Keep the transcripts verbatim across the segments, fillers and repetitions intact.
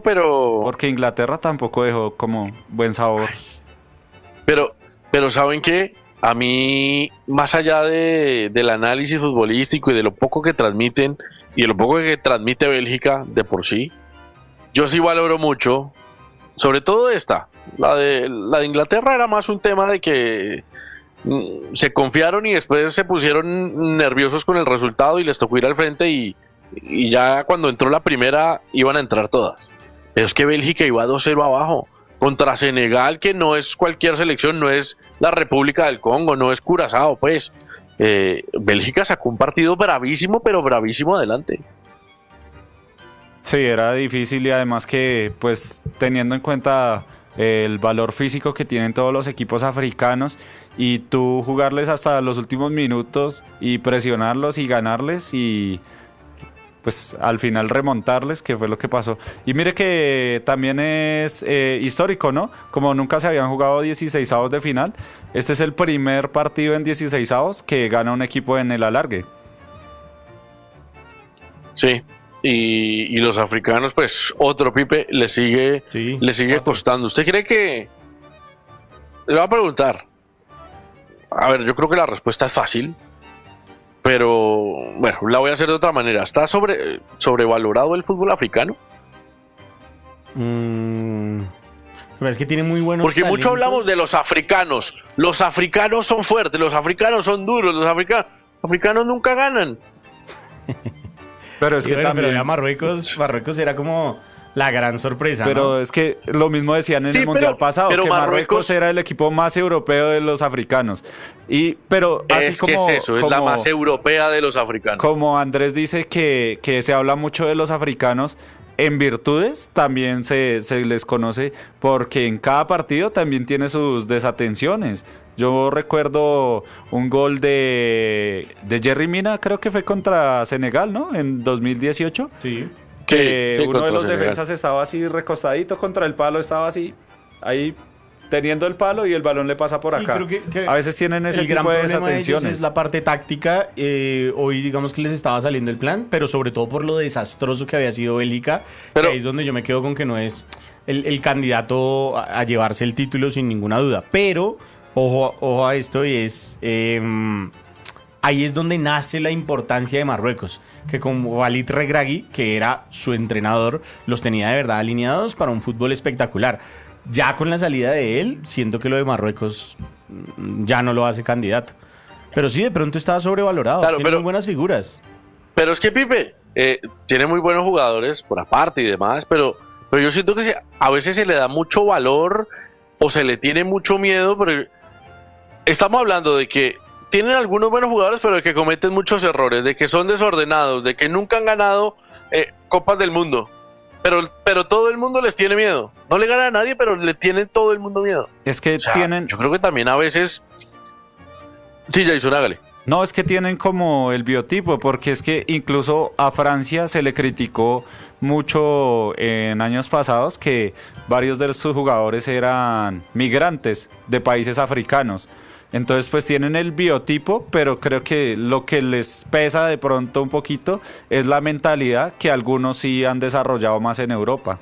pero... Porque Inglaterra tampoco dejó como buen sabor. Pero, pero ¿saben qué? A mí, más allá de, del análisis futbolístico y de lo poco que transmiten, y de lo poco que transmite Bélgica de por sí, yo sí valoro mucho, sobre todo esta, la de, la de Inglaterra era más un tema de que mm, se confiaron y después se pusieron nerviosos con el resultado y les tocó ir al frente y, y ya cuando entró la primera iban a entrar todas. Pero es que Bélgica iba dos cero abajo contra Senegal, que no es cualquier selección, no es la República del Congo, no es Curazao, pues. Eh, Bélgica sacó un partido bravísimo, pero bravísimo adelante. Sí, era difícil y además que, pues, teniendo en cuenta el valor físico que tienen todos los equipos africanos y tú jugarles hasta los últimos minutos y presionarlos y ganarles y pues al final remontarles, que fue lo que pasó. Y mire que también es eh, histórico, ¿no? Como nunca se habían jugado dieciseisavos de final, este es el primer partido en dieciseisavos que gana un equipo en el alargue. Sí, y, y los africanos, pues otro Pipe le sigue, Sí, le sigue otro. costando. ¿Usted cree que... Le voy a preguntar. A ver, yo creo que la respuesta es fácil, pero bueno, la voy a hacer de otra manera. ¿Está sobre, sobrevalorado el fútbol africano? Mm, pero es que tiene muy buenos Porque mucho talentos. hablamos de los africanos. Los africanos son fuertes, los africanos son duros, los africanos, los africanos nunca ganan. Pero es Sí, que bueno, también... pero ya Marruecos, Marruecos era como la gran sorpresa, Pero ¿no? es que lo mismo decían en Sí, el Mundial pero- pasado, pero que Marruecos... Marruecos- era el equipo más europeo de los africanos. Y, pero así Es como, que es eso, es como, la más europea de los africanos. como Andrés dice que, que se habla mucho de los africanos, en virtudes también se, se les conoce porque en cada partido también tiene sus desatenciones. Yo recuerdo un gol de, de Jerry Mina, creo que fue contra Senegal, ¿no? En dos mil dieciocho. Sí. Que Sí, sí, uno de contra los Senegal. defensas estaba así recostadito contra el palo, estaba así, ahí teniendo el palo y el balón le pasa por Sí, acá. creo que- que a veces tienen ese el gran tipo de problema de ellos desatenciones. es la parte táctica. eh, hoy digamos que les estaba saliendo el plan, pero sobre todo por lo desastroso que había sido Bélgica, Pero- que ahí es donde yo me quedo con que no es el, el candidato a, a llevarse el título sin ninguna duda. Pero, ojo, ojo a esto y es... eh, ahí es donde nace la importancia de Marruecos, que con Walid Regragui, que era su entrenador, los tenía de verdad alineados para un fútbol espectacular. Ya con la salida de él, siento que lo de Marruecos mm, ya no lo hace candidato. Pero sí, de pronto estaba sobrevalorado. Claro, Tiene pero- muy buenas figuras. Pero es que Pipe eh, tiene muy buenos jugadores por aparte y demás, pero, pero yo siento que se- a veces se le da mucho valor o se le tiene mucho miedo, pero estamos hablando de que tienen algunos buenos jugadores, pero de que cometen muchos errores, de que son desordenados, de que nunca han ganado eh, Copas del Mundo. Pero, pero todo el mundo les tiene miedo. No le gana a nadie, pero le tiene todo el mundo miedo. Es que O sea, tienen... Yo creo que también a veces... Sí, Jason, hágale. No, es que tienen como el biotipo, porque es que incluso a Francia se le criticó mucho en años pasados que varios de sus jugadores eran migrantes de países africanos. Entonces pues tienen el biotipo, pero creo que lo que les pesa de pronto un poquito es la mentalidad que algunos sí han desarrollado más en Europa.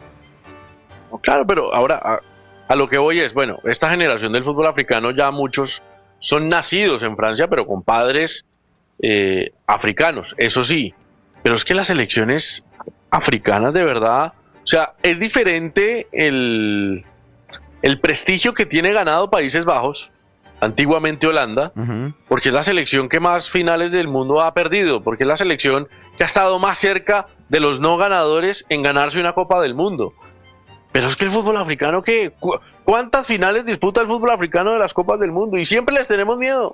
No, claro, pero ahora a, a lo que voy es, bueno, esta generación del fútbol africano ya muchos son nacidos en Francia, pero con padres eh, africanos, eso sí. Pero es que las selecciones africanas de verdad, o sea, es diferente el, el prestigio que tiene ganado Países Bajos, antiguamente Holanda, Ujú. porque es la selección que más finales del mundo ha perdido, porque es la selección que ha estado más cerca de los no ganadores en ganarse una Copa del Mundo. Pero es que el fútbol africano, ¿qué? ¿Cu- ¿Cuántas finales disputa el fútbol africano de las Copas del Mundo? Y siempre les tenemos miedo.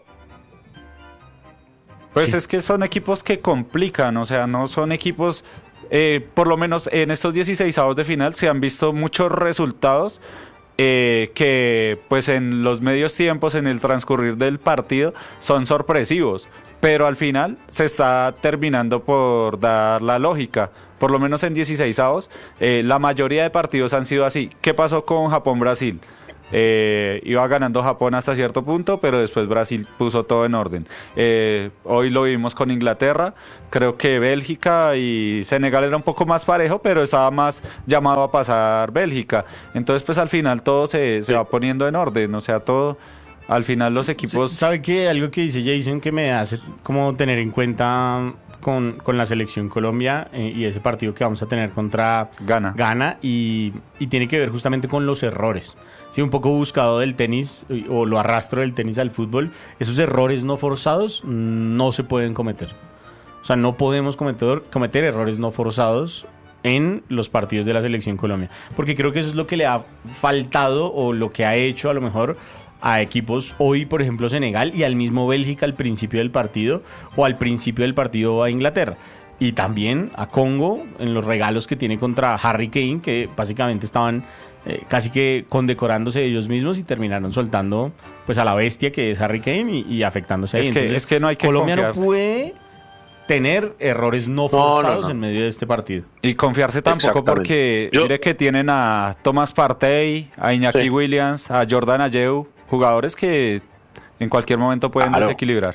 Pues Sí. es que son equipos que complican, o sea, no son equipos, eh, por lo menos en estos dieciseisavos de final se han visto muchos resultados eh, que pues en los medios tiempos, en el transcurrir del partido, son sorpresivos, pero al final se está terminando por dar la lógica. Por lo menos en dieciseisavos, eh, la mayoría de partidos han sido así. ¿Qué pasó con Japón-Brasil? Eh, iba ganando Japón hasta cierto punto, pero después Brasil puso todo en orden. Eh, hoy lo vimos con Inglaterra. Creo que Bélgica y Senegal era un poco más parejo, pero estaba más llamado a pasar Bélgica. Entonces, pues al final todo se, se Sí. va poniendo en orden. O sea, todo, al final los equipos... ¿Sabe qué? Algo que dice Jason que me hace como tener en cuenta con, con la selección Colombia eh, y ese partido que vamos a tener contra Ghana. Ghana y, y tiene que ver justamente con los errores. Sí, un poco buscado del tenis y- o lo arrastro del tenis al fútbol. Esos errores no forzados no se pueden cometer. O sea, no podemos cometer, cometer errores no forzados en los partidos de la selección Colombia. Porque creo que eso es lo que le ha faltado o lo que ha hecho a lo mejor a equipos hoy, por ejemplo, Senegal y al mismo Bélgica al principio del partido o al principio del partido a Inglaterra. Y también a Congo en los regalos que tiene contra Harry Kane, que básicamente estaban eh, casi que condecorándose ellos mismos y terminaron soltando pues a la bestia que es Harry Kane y, y afectándose ahí. Es que- Entonces, es que no hay que Colombia no confiarse. puede tener errores no no, forzados no. en medio de este partido. Y confiarse tampoco Exactamente. porque Yo- mire que tienen a Thomas Partey, a Iñaki Sí. Williams, a Jordan Ayew, jugadores que en cualquier momento pueden Claro. desequilibrar.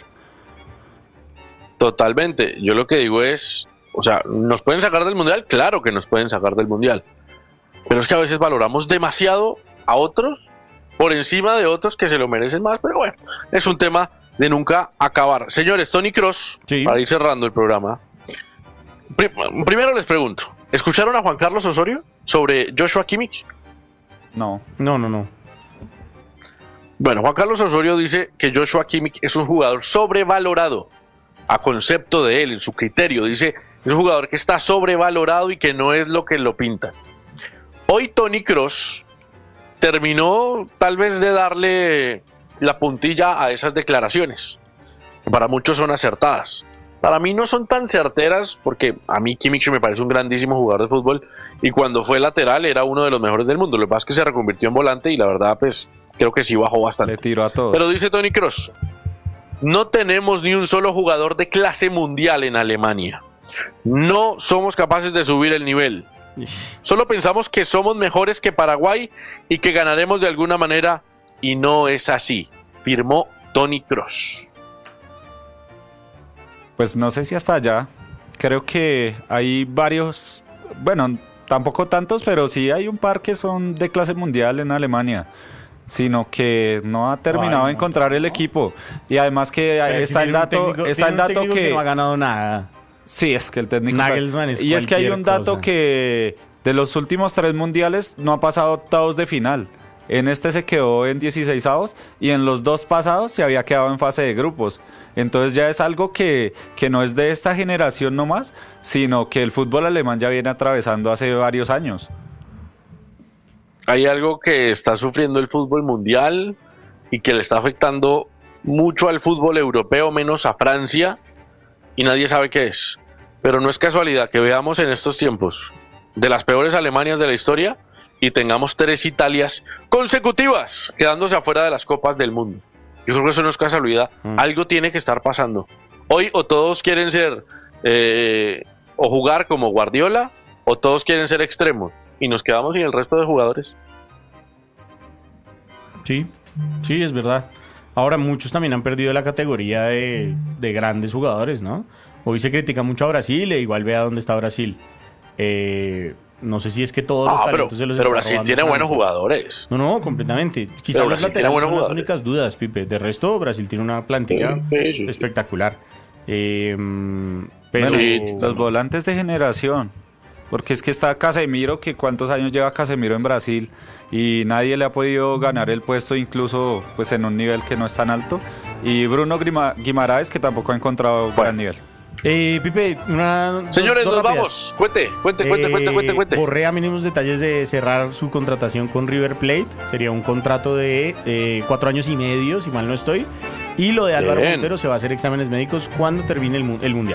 Totalmente. Yo lo que digo es, o sea, ¿nos pueden sacar del mundial? Claro que nos pueden sacar del mundial. Pero es que a veces valoramos demasiado a otros por encima de otros que se lo merecen más. Pero bueno, es un tema de nunca acabar. Señores, Tony Cross, Sí. para ir cerrando el programa. Pri- primero les pregunto, ¿escucharon a Juan Carlos Osorio sobre Joshua Kimmich? No. No, no, no. Bueno, Juan Carlos Osorio dice que Joshua Kimmich es un jugador sobrevalorado a concepto de él, en su criterio. Dice, es un jugador que está sobrevalorado y que no es lo que lo pinta. Hoy Tony Cross terminó tal vez de darle la puntilla a esas declaraciones, que para muchos son acertadas. Para mí no son tan certeras porque a mí Kimmich me parece un grandísimo jugador de fútbol y cuando fue lateral era uno de los mejores del mundo. Lo que pasa es que se reconvirtió en volante y la verdad pues creo que sí bajó bastante. Le tiró a todos. Pero dice Tony Kroos, no tenemos ni un solo jugador de clase mundial en Alemania. No somos capaces de subir el nivel. Solo pensamos que somos mejores que Paraguay y que ganaremos de alguna manera y no es así, firmó Tony Kroos. Pues no sé si hasta allá. Creo que hay varios, bueno, tampoco tantos, pero sí hay un par que son de clase mundial en Alemania. Sino que no ha terminado Ay, de no, encontrar el equipo. Y además que Pero si está el tiene un dato, técnico- está tiene el un dato técnico que... no ha ganado nada. Sí, es que el técnico... Nagelsmann es y es que hay cualquier un dato cosa. que de los últimos tres mundiales no ha pasado octavos de final. En este se quedó en dieciseisavos y en los dos pasados se había quedado en fase de grupos. Entonces ya es algo que, que no es de esta generación nomás, sino que el fútbol alemán ya viene atravesando hace varios años. Hay algo que está sufriendo el fútbol mundial y que le está afectando mucho al fútbol europeo, menos a Francia, y nadie sabe qué es. Pero no es casualidad que veamos en estos tiempos de las peores Alemanias de la historia y tengamos tres Italias consecutivas quedándose afuera de las copas del mundo. Yo creo que eso no es casualidad. Mm. Algo tiene que estar pasando. Hoy o todos quieren ser eh, o jugar como Guardiola o todos quieren ser extremos y nos quedamos sin el resto de jugadores. Sí, sí, es verdad. Ahora muchos también han perdido la categoría de, de grandes jugadores, ¿no? Hoy se critica mucho a Brasil e igual vea dónde está Brasil. Eh, no sé si es que todos los Ah, pero, talentos se los pero está Brasil robando tiene buenos Francia. jugadores. No, no, completamente. Quizá Pero los Brasil tiene laterales buenos son las jugadores. únicas dudas, Pipe. De resto, Brasil tiene una plantilla Sí, sí, sí. espectacular. Eh, pero... Bueno, Sí, los volantes de generación. Porque es que está Casemiro, que cuántos años lleva Casemiro en Brasil y nadie le ha podido ganar el puesto, incluso pues en un nivel que no es tan alto. Y Bruno Grima- Guimaraes, que tampoco ha encontrado gran nivel. Eh, Pipe, una... dos- Señores, dos nos rápidas. vamos. Cuente, cuente, cuente, cuente, Eh, cuente, cuente. Borré a mínimos detalles de cerrar su contratación con River Plate. Sería un contrato de eh, cuatro años y medio, si mal no estoy. Y lo de Álvaro Bien. Montero se va a hacer exámenes médicos cuando termine el, mu- el Mundial.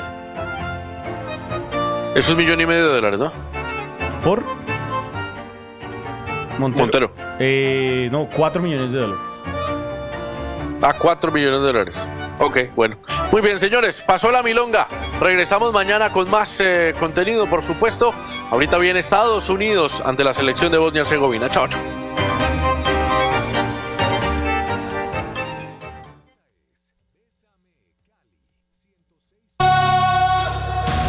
Eso es un millón y medio de dólares, ¿no? ¿Por? Montero. Montero. Eh, no, cuatro millones de dólares. A cuatro millones de dólares. Ok, bueno. Muy bien, señores. Pasó la milonga. Regresamos mañana con más eh, contenido, por supuesto. Ahorita viene Estados Unidos ante la selección de Bosnia y Herzegovina. Chao, chao.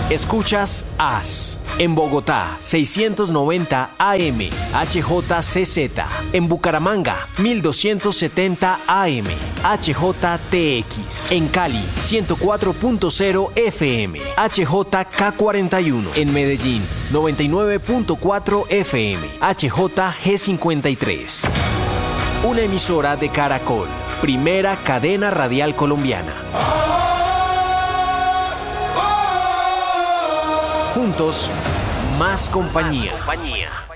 Escuchas A S. En Bogotá, seiscientos noventa A M, H J C Z. En Bucaramanga, mil doscientos setenta A M, H J T X. En Cali, ciento cuatro punto cero F M, H J K cuarenta y uno. En Medellín, noventa y nueve punto cuatro F M, H J G cincuenta y tres. Una emisora de Caracol, primera cadena radial colombiana. Juntos, más compañía.